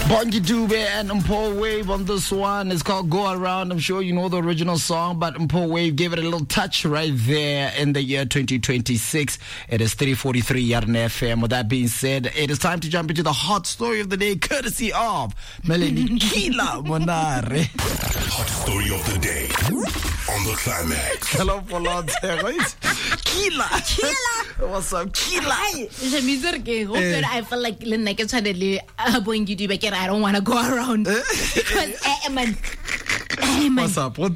Bongi Dube and Mpo Wave on this one. It's called Go Around. I'm sure you know the original song, but Mpo Wave gave it a little touch right there in the year 2026. It is 3:43 Yarn FM. With that being said, it is time to jump into the hot story of the day, courtesy of Melanie Kila Monare. Hot story of the day on the Climax. Hello, Polonte. Kila. What's up, Kila? I feel like I don't want to go around because What's up?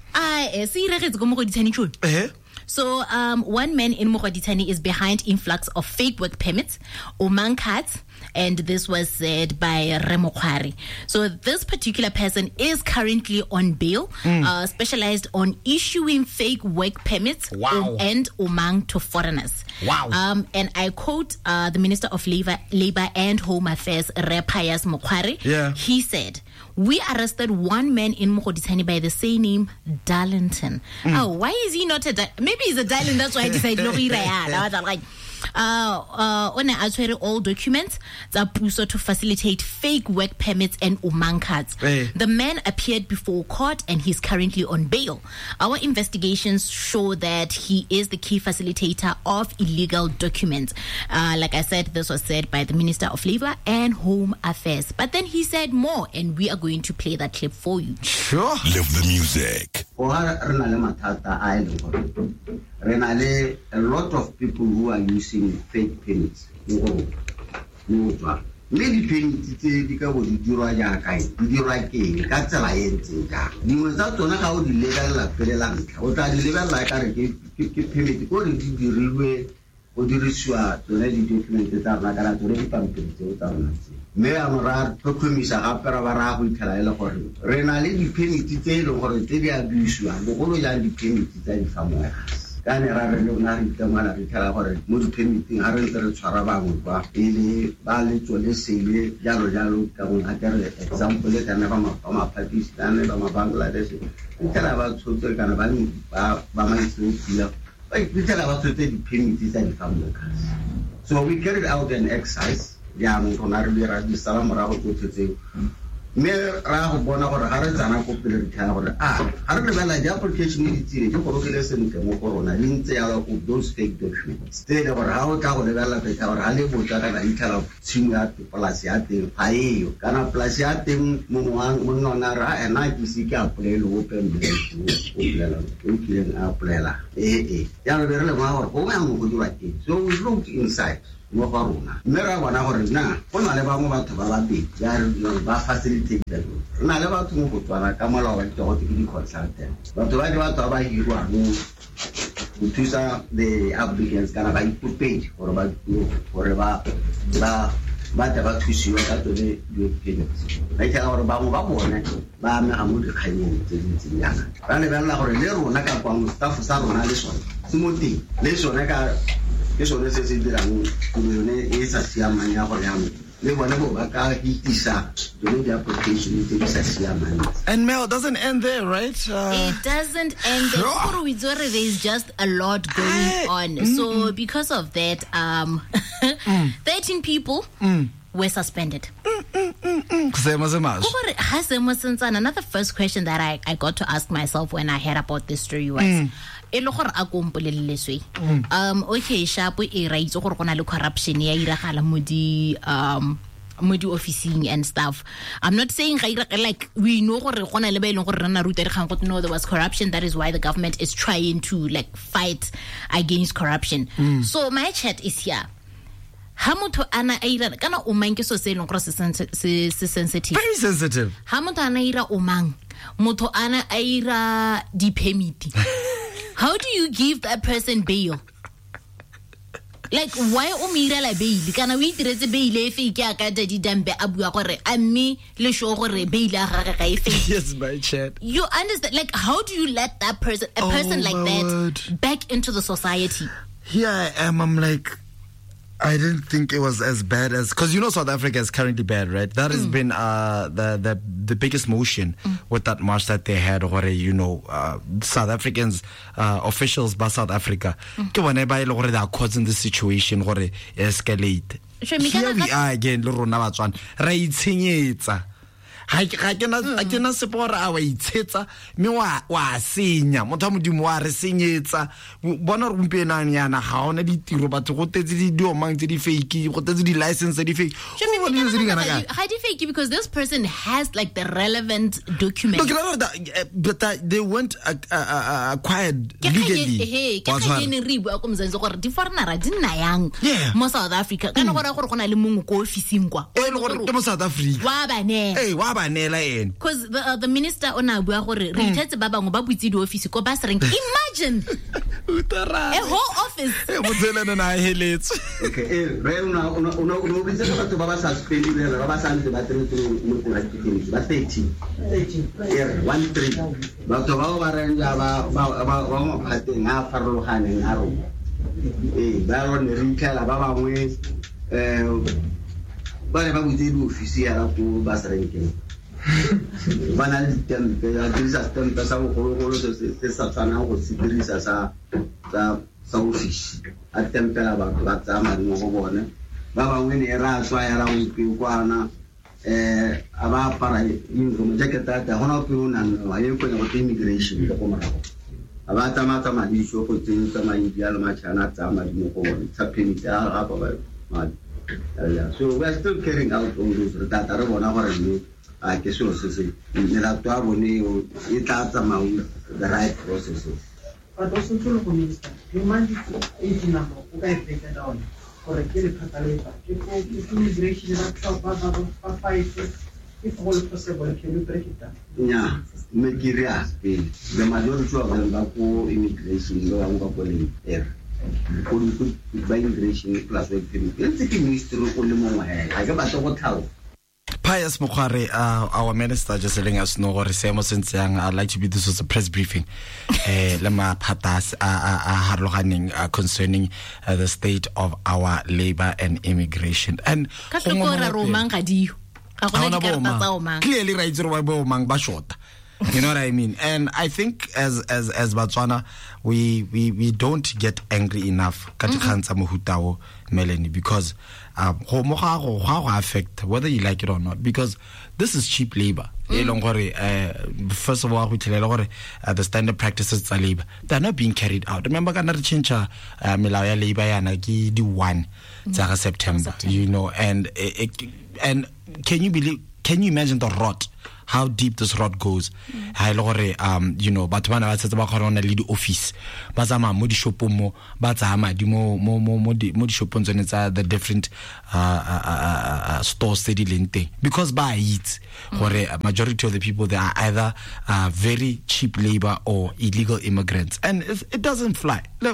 So, one man in Mogaditani is behind influx of fake work permits, Omang cards, and this was said by Remokwari. So, this particular person is currently on bail, specialized on issuing fake work permits and Omang to foreigners. Wow. And I quote the Minister of Labor and Home Affairs, Repayas Mokwari. Yeah. He said, "We arrested one man in Mogaditani by the same name, Darlington." Oh, why is he not maybe he's a Darlington, that's why I decided no, like on all documents to facilitate fake work permits and Omang cards. The man appeared before court and he's currently on bail. Our investigations show that he is the key facilitator of illegal documents. Like I said, this was said by the Minister of Labor and Home Affairs. But then he said more, and we are going to play that clip for you. Sure. Live the music. A lot of people who are using fake permits. Maybe permits because of the Jurakai, the Juraki, Catalan, you was not to know how the legal Perelang, what are the legal like a permit, according to the railway or the Rishua to ready document that are like a ready pumpkin. May Amara, Procumisa, Aparavara, who tell Renali, the permit detail or the Teddy abuse, and the only the permit detail somewhere. Can I run the Manari Calabore, Mutin, Harriet Sarabanga, Ili, Bali, to Leslie, Yalo, example, and never from Pakistan, from Bangladesh, and tell about so they can buy my sleep. Like we tell about to take the permit design from the cars. So we carried out an exercise. Yam Conarabia, the Salamara, to say. Mayor Raho Bonavara Harazana popular tower. Harabella, the application needed to listen to Mokorona, didn't say out of those fake documents. Stayed over how tower developed our Hollywood and tell of Singa to Palasiate, Pae, Cana Plasiate, Munonara, and I to seek out play open Plela. Yarabella, home would like it. So we looked inside. Moharuna. Mera Wanahorina, Ponaleva Tabalabi, Yar facilitate them. Naleva to Mukutana, Kamala, and to consultant. But to write about Hero, who choose the applicants can buy 2 pages or about but about to see what to the payments. Like our Bamabone, Bam Hamud Kainu, Yana. Ranavella or Nero, Nakapam, Staff Saron, Alison, Sumuti, Leso Naka. This one is a Siamania for Yam. They want to go back. The application is and Mel doesn't end there, right? It doesn't end there. There is just a lot going on. So because of that, 13 people were suspended. Another first question that I got to ask myself when I heard about this story was okay, sharp e ra itse gore gona le corruption ya iragala modi officing and stuff. I'm not saying like we know gore gona le ba ileng gore rena ruta re gang go know there was corruption. That is why the government is trying to like fight against corruption. So my chat is here. Ha motho ana ira kana o mang ke so se ileng gore se sensitive, very sensitive. Ha motho ana ira o mang motho ana ira di permit. How do you give that person bail? Like, why umira la bail? Kana we diretse bail e fake ya ka dadi dambe abua gore a me le sho gore bail ya ga ga e fake. Yes, my chat. You understand? Like, how do you let that person, a person like that, back into the society? Here I am. I'm like, I didn't think it was as bad as, because you know South Africa is currently bad, right? That has been the biggest motion with that march that they had, or you know, South Africans, officials by South Africa, they are causing the situation, escalate. here we are again le rona batswana ra itshenyetsa ha ke na sepora a wa itshetsa me wa senya motho a modimo wa re senyetsa bona re gompienang yana ga ona ditiro batho go tetse di omang tse di fake go tetse di license di fake how do fake because this person has like the relevant document but they weren't acquired legally re bua go mzanzo gore di foreigner di nna yang mo South Africa kana gore gona le mongwe ko officing kwa le gore ke mo South Africa wa banela because the minister ona bua gore re ithetse ba bangwe ba butse di office ko ba sereng imagine a whole office motselana na heletse re una bitse batho ba ba suspend ba ba santse ba tsere mo tla kiteng ba 13 batho ba re ba mo phateng a farologaneng a ro ba rone re ikala ba bangwe ba re ba butse di office ya go ba sereng bana le tempe ya dirisa tempe sa go se sa tsana go se dirisa sa office a tempe la ba tsama mo go bone ba bangwe ne ra tswa ya ra go kwana aba para mo jacket ta hona pe una no ayo ko go immigration go morago aba tsama di sho go tsentsha India le machana tsama di mo go bone tsapeni tsa ga ba so we are still carrying out all those that are bona gore ni ke selo se nela twa bone e tla tsamaya the right processes but also to go minister you mind it number o ka e peta down gore ke le phataleta ke go immigration na tlopa ba fight if all possible can you break it down me kiria the majority of them ba ko immigration lo ang ba ko le ko ba immigration plus work permit it's the minister ko le mo ga ga ba to go thao Pius Mokhare, our minister, just letting us know what since I'd like to be this was a press briefing. Lema patas concerning the state of our labor and immigration. And clearly right bashota. You know what I mean? And I think as Botswana, we don't get angry enough Melanie, because affect whether you like it or not, because this is cheap labor. First of all, we tell the standard practices of labor, they're not being carried out. Remember, chincha milaya labor yanagi di 1 September, you know, and can you imagine the rot? How deep this rot goes. You know, but when I said about corona lead office, Bazama Modi Shopomo, Bazama, Modi Shopons and it's the different stores steady lente. Because by it, or a majority of the people they are either very cheap labor or illegal immigrants. And it doesn't fly. These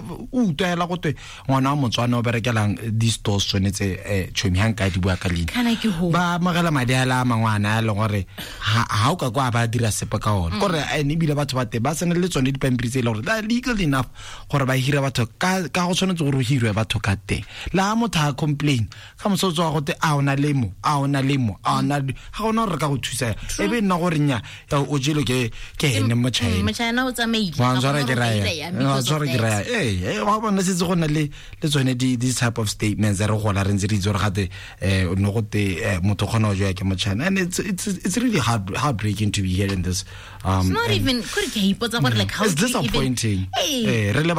stores when it's a Chumianka Dibuakali. Can I go? Ba Magala Madiala Mangwana Lore. How ka go ba dira sepa ka ona gore a ne bile batho ba te ba sene le tsone dipampiri le gore that legal enough gore ba hira batho ka go tshwanetse gore hirwe batho ka te la motho a complain ka mosotso wa go te a ona lemo ga ona re ka go thusa ebe nna gore nya o jelo ke ene mo China o tsamaile wa tsara ke raya wa bona se go na le tsone these type of statements re gola re ntse re itse gore gate no go te motho khona o jwa ke mo China, and it's really heartbreaking to be hearing this. It's not even like how it's disappointing. Then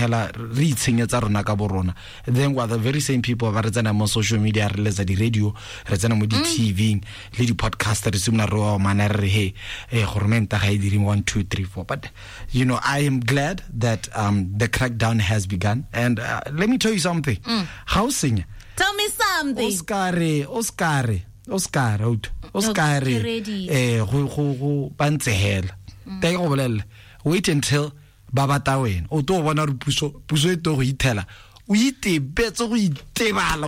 what the very same people are on social media, the radio, TV, lady podcaster, 1, 2, 3, 4. But you know, I am glad that the crackdown has begun. And let me tell you something. How sing? Tell me something. Oscar go bantsehela ta go bolela wait until baba tawen o to bona re puso e to go ithela o itebetse go itebala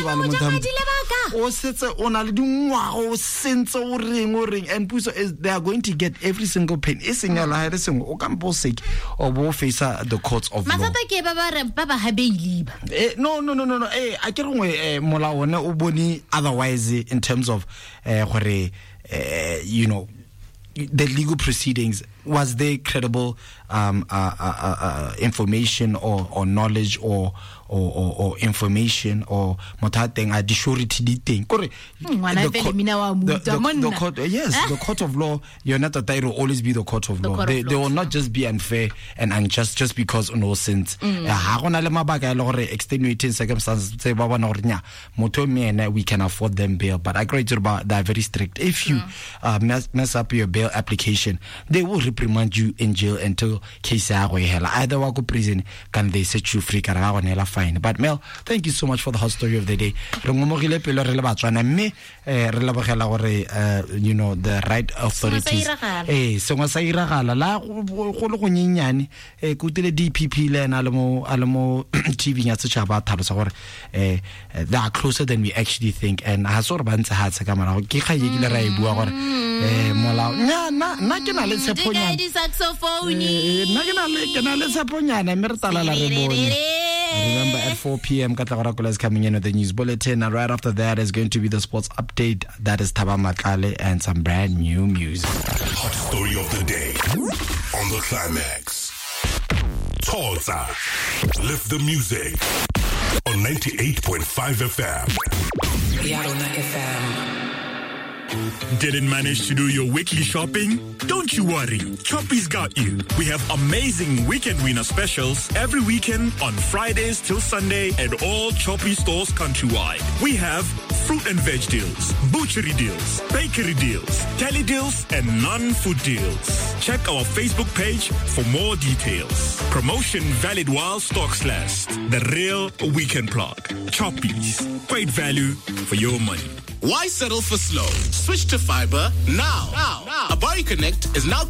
o setse o na le dingwago o sentse o reng and puso is they are going to get every single penny e senyala ha re sengwe o kampo sake o bo face the courts of law. Masata ke baba habeiliba no a ke rengwe mola one o bone otherwise in terms of gore you know the legal proceedings was there credible information or knowledge or information or motateng a surety di teng kore the court, yes, the court of law, you're not that they will always be the court of law. They will not just be unfair and unjust just because no sense ha gona le mabaka a le gore extenuating circumstances tse ba bona gore nya motho me we can afford them bail, but I agree about that, very strict. If you mess up your bail application, they will reprimand you in jail until case ya go hela, either wa go prison can they set you free ka ga gona la fine. But Mel, thank you so much for the hot story of the day. Re ngomogile pele re le batswana mme re lebogela gore you know the right authorities sengwe sa iragala la go le go nyenyane go tile DPP le na le mo TV ya setšhaba thalosa gore they are closer than we actually think, and ha so re ba ntse ha tse ka mara ke ga yekile ra e bua gore molao na ke na le tsheponyana ke na le tsheponyana mme re talala re bone. Remember, at 4 p.m., Katlakorakola is coming in with the news bulletin, and right after that is going to be the sports update. That is Taba Makale and some brand new music. Hot story of the day on the Climax. Tulsa, lift the music on 98.5 FM. Yarona FM. Didn't manage to do your weekly shopping? Don't you worry, Choppy's got you. We have amazing weekend winner specials every weekend on Fridays till Sunday at all Choppy stores countrywide. We have fruit and veg deals, butchery deals, bakery deals, deli deals, and non-food deals. Check our Facebook page for more details. Promotion valid while stocks last. The real weekend plug. Choppy's. Great value for your money. Why settle for slow? Switch to fiber now. Abari Connect is now